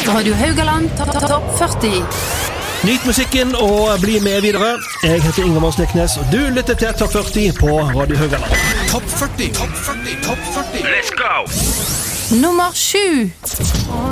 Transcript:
Radio Haugaland Topp 40. Nyt musikken og bli med videre. Jeg heter Ingemar Steknes, og du lytter til Topp 40 på Radio Haugaland. Topp 40, Topp 40, Topp 40. Let's go! Nummer 7.